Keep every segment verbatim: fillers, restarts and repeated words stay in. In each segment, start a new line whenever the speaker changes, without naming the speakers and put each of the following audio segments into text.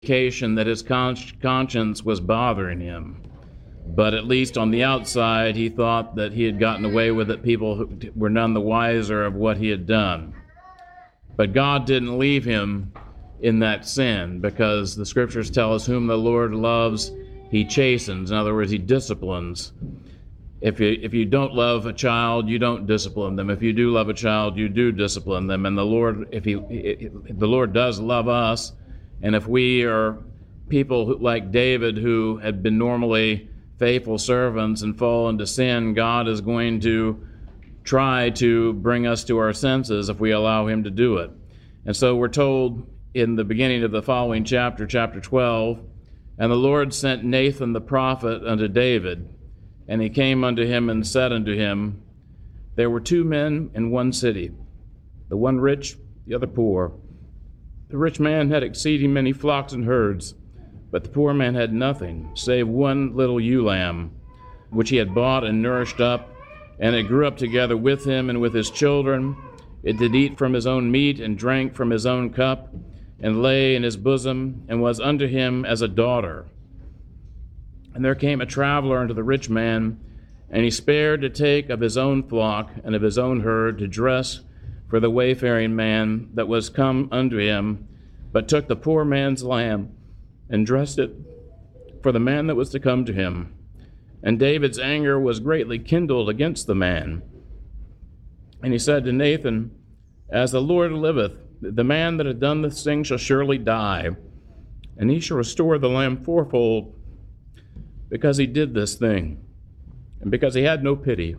indication that his con- conscience was bothering him. But at least on the outside, he thought that he had gotten away with it. People were none the wiser of what he had done. But God didn't leave him in that sin, because the scriptures tell us whom the Lord loves, he chastens. In other words, he disciplines. If you, if you don't love a child, you don't discipline them. If you do love a child, you do discipline them. And the Lord, if he, the Lord does love us, and if we are people who, like David, who had been normally faithful servants and fall into sin, God is going to try to bring us to our senses if we allow him to do it. And so we're told in the beginning of the following chapter, chapter twelve, and the Lord sent Nathan the prophet unto David, and he came unto him and said unto him, there were two men in one city, the one rich, the other poor. The rich man had exceeding many flocks and herds, but the poor man had nothing, save one little ewe lamb, which he had bought and nourished up, and it grew up together with him and with his children. It did eat from his own meat, and drank from his own cup, and lay in his bosom, and was unto him as a daughter. And there came a traveler unto the rich man, and he spared to take of his own flock and of his own herd to dress for the wayfaring man that was come unto him, but took the poor man's lamb, and dressed it for the man that was to come to him. And David's anger was greatly kindled against the man. And he said to Nathan, as the Lord liveth, the man that hath done this thing shall surely die, and he shall restore the lamb fourfold, because he did this thing, and because he had no pity.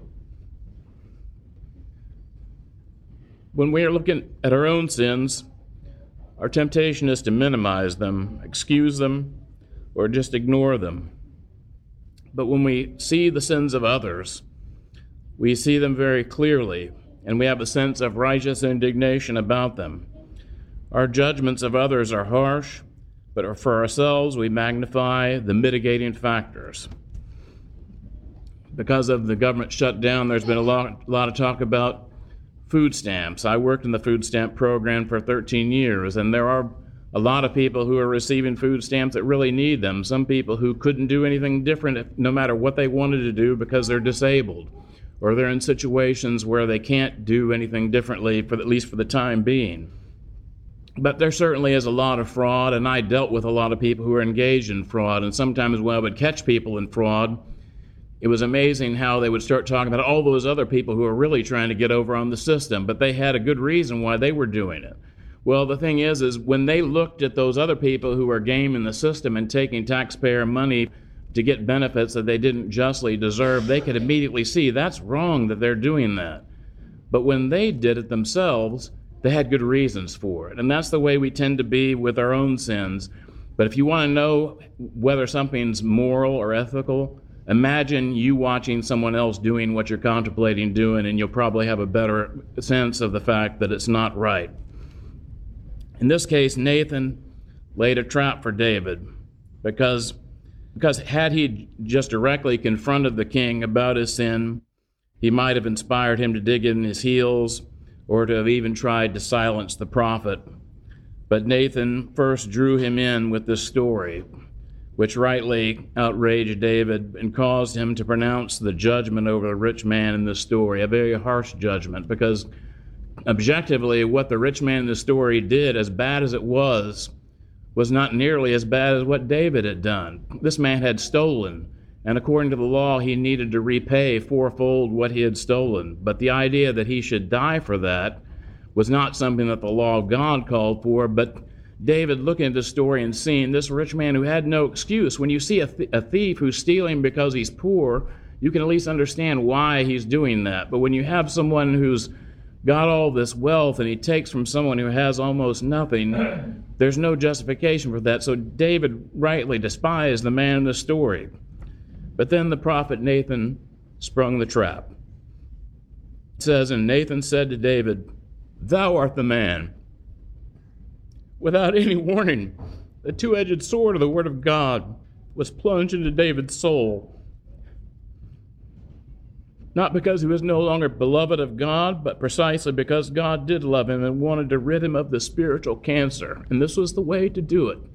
When we are looking at our own sins, our temptation is to minimize them, excuse them, or just ignore them. But when we see the sins of others, we see them very clearly, and we have a sense of righteous indignation about them. Our judgments of others are harsh, but for ourselves, we magnify the mitigating factors. Because of the government shutdown, there's been a lot, a lot of talk about food stamps. I worked in the food stamp program for thirteen years, and there are a lot of people who are receiving food stamps that really need them. Some people who couldn't do anything different if, no matter what they wanted to do, because they're disabled, or they're in situations where they can't do anything differently, for at least for the time being. But there certainly is a lot of fraud, and I dealt with a lot of people who are engaged in fraud, and sometimes when I would catch people in fraud, it was amazing how they would start talking about all those other people who are really trying to get over on the system, but they had a good reason why they were doing it. Well, the thing is, is when they looked at those other people who are gaming the system and taking taxpayer money to get benefits that they didn't justly deserve, they could immediately see that's wrong that they're doing that. But when they did it themselves, they had good reasons for it. And that's the way we tend to be with our own sins. But if you want to know whether something's moral or ethical, imagine you watching someone else doing what you're contemplating doing, and you'll probably have a better sense of the fact that it's not right. In this case, Nathan laid a trap for David, because, because had he just directly confronted the king about his sin, he might have inspired him to dig in his heels, or to have even tried to silence the prophet. But Nathan first drew him in with this story, which rightly outraged David and caused him to pronounce the judgment over the rich man in this story, a very harsh judgment, because objectively what the rich man in the story did, as bad as it was, was not nearly as bad as what David had done. This man had stolen, and according to the law, he needed to repay fourfold what he had stolen. But the idea that he should die for that was not something that the law of God called for, but David, looking at the story and seeing this rich man who had no excuse. When you see a, th- a thief who's stealing because he's poor, you can at least understand why he's doing that. But when you have someone who's got all this wealth and he takes from someone who has almost nothing, there's no justification for that. So David rightly despised the man in the story. But then the prophet Nathan sprung the trap. It says, and Nathan said to David, thou art the man. Without any warning, the two-edged sword of the word of God was plunged into David's soul. Not because he was no longer beloved of God, but precisely because God did love him and wanted to rid him of the spiritual cancer. And this was the way to do it.